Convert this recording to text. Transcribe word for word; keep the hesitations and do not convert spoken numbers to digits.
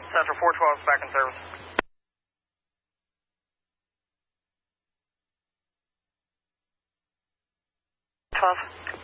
Central four twelve is back in service. twelve.